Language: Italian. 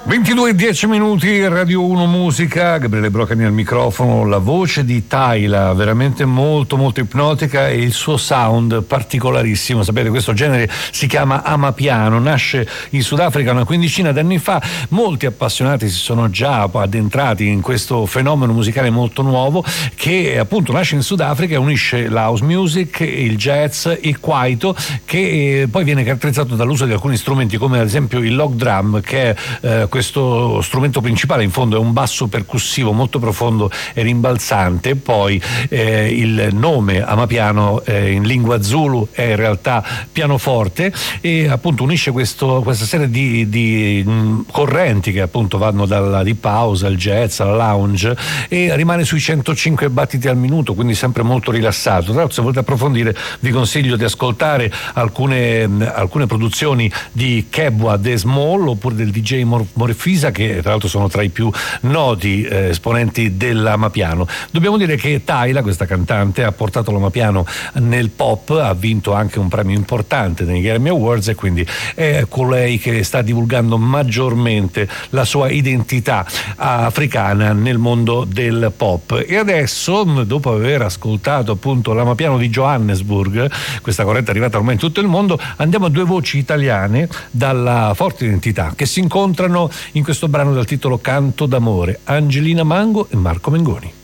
22:10, Radio 1 Musica, Gabriele Brocani al microfono, la voce di Tyla, veramente molto molto ipnotica, e il suo sound particolarissimo. Sapete, questo genere si chiama amapiano, nasce in Sudafrica una quindicina d'anni fa. Molti appassionati si sono già addentrati in questo fenomeno musicale molto nuovo che appunto nasce in Sudafrica e unisce la house music, il jazz, il kwaito, che poi viene caratterizzato dall'uso di alcuni strumenti come ad esempio il log drum, che è questo strumento principale. In fondo è un basso percussivo molto profondo e rimbalzante. Poi il nome amapiano in lingua zulu è in realtà pianoforte, e appunto unisce questa serie di correnti che appunto vanno dalla deep house al jazz al lounge, e rimane sui 105 battiti al minuto, quindi sempre molto rilassato. Tra l'altro, se volete approfondire, vi consiglio di ascoltare alcune produzioni di Kebwa The Small oppure del DJ Morfisa, che tra l'altro sono tra i più noti esponenti dell'amapiano. Dobbiamo dire che Tyla, questa cantante, ha portato l'amapiano nel pop, ha vinto anche un premio importante nei Grammy Awards, e quindi è colei che sta divulgando maggiormente la sua identità africana nel mondo del pop. E adesso, dopo aver ascoltato appunto l'amapiano di Johannesburg, questa corrente è arrivata ormai in tutto il mondo, andiamo a due voci italiane dalla forte identità che si incontrano in questo brano dal titolo Canto d'amore: Angelina Mango e Marco Mengoni.